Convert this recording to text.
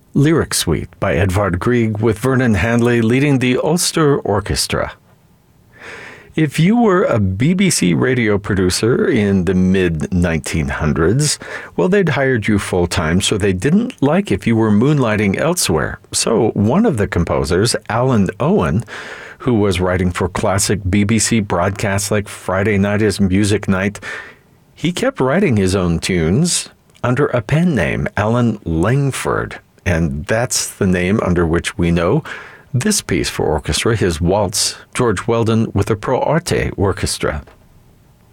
Lyric Suite by Edvard Grieg with Vernon Handley leading the Ulster Orchestra. If you were a BBC radio producer in the mid-1900s, well, they'd hired you full-time, so they didn't like if you were moonlighting elsewhere. So one of the composers, Alan Owen, who was writing for classic BBC broadcasts like Friday Night is Music Night, he kept writing his own tunes under a pen name, Alan Langford. And that's the name under which we know this piece for orchestra, his waltz, George Weldon with the Pro Arte Orchestra.